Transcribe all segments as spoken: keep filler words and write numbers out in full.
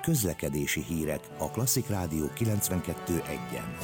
Közlekedési hírek a Klasszik Rádió kilencvenkettő egyen.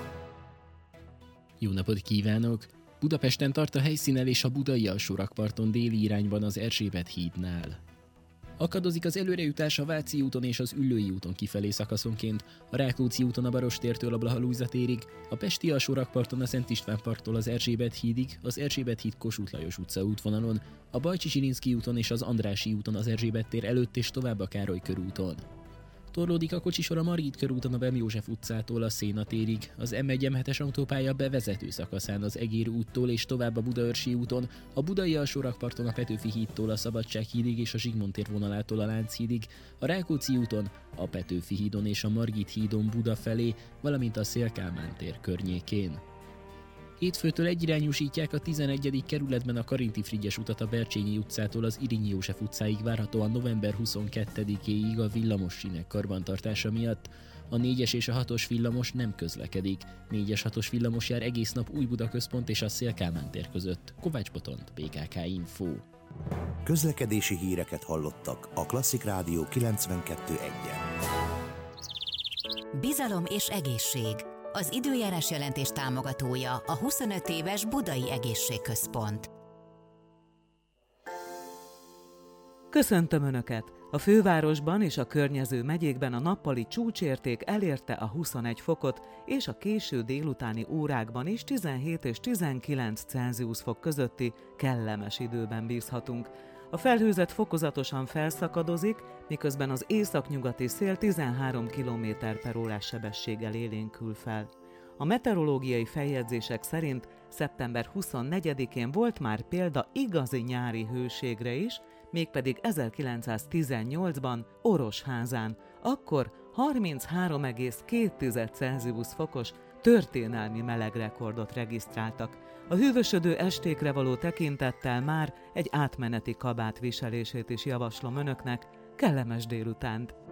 Jó napot kívánok! Budapesten tart a helyszínelés a Budai Alsórakparton déli irányban az Erzsébet hídnál. Akadozik az előrejutás a Váci úton és az Üllői úton kifelé szakaszonként, a Rákóczi úton a Barostértől a Blaha-Lujza térig, a Pesti Alsórakparton a Szent István parttól az Erzsébet hídig, az Erzsébet híd Kossuth Lajos utca útvonalon, a Bajcsi-Zsilinszky úton és az Andrássy úton az Erzsébet tér előtt és tovább a Károly körúton. Torlódik a kocsisor a Margit körúton a Bem József utcától a Széna térig, az em egy em hetes autópálya bevezető szakaszán az Egér úttól és tovább a Budaörsi úton, a Budai Alsórakparton a Petőfi hídtól a Szabadság hídig és a Zsigmond tér vonalától a Lánchídig, a Rákóczi úton, a Petőfi hídon és a Margit hídon Buda felé, valamint a Széll-Kálmán tér környékén. Hétfőtől egyirányúsítják a tizenegyedik kerületben a Karinti-Frigyes utat a Bercsényi utcától az Irinyi József utcáig várhatóan november huszonkettedikéig a villamos sínek karbantartása miatt. A négyes és a hatos villamos nem közlekedik. négyes hatos villamos jár egész nap Újbuda központ és a Széll-Kálmán tér között. Kovács Botont, bé ká ká Info. Közlekedési híreket hallottak a Klasszik Rádió kilencvenkettő egyen. Bizalom és egészség. Az időjárás jelentés támogatója a huszonöt éves Budai Egészségközpont. Köszöntöm Önöket! A fővárosban és a környező megyékben a nappali csúcsérték elérte a huszonegy fokot, és a késő délutáni órákban is tizenhét és tizenkilenc Celsius fok közötti kellemes időben bízhatunk. A felhőzet fokozatosan felszakadozik, miközben az északnyugati szél tizenhárom kilométer per órás sebességgel élénkül fel. A meteorológiai feljegyzések szerint szeptember huszonnegyedikén volt már példa igazi nyári hőségre is, mégpedig ezerkilencszáztizennyolcban Orosházán. Akkor harminchárom egész két Celsius fokos történelmi melegrekordot regisztráltak. A hűvösödő estékre való tekintettel már egy átmeneti kabát viselését is javaslom Önöknek. Kellemes délutánt!